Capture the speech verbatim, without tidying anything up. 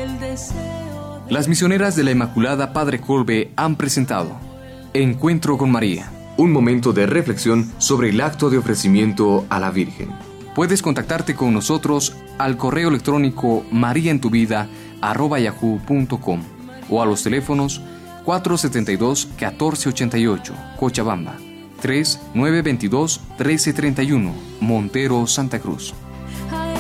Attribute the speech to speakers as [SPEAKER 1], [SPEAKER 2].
[SPEAKER 1] Las misioneras de la Inmaculada Padre Kolbe han presentado Encuentro con María,
[SPEAKER 2] un momento de reflexión sobre el acto de ofrecimiento a la Virgen.
[SPEAKER 1] Puedes contactarte con nosotros al correo electrónico mariaentuvida arroba yahoo punto com o a los teléfonos cuatro setenta y dos, catorce ochenta y ocho, Cochabamba, tres nueve veintidós, trece treinta y uno, Montero, Santa Cruz.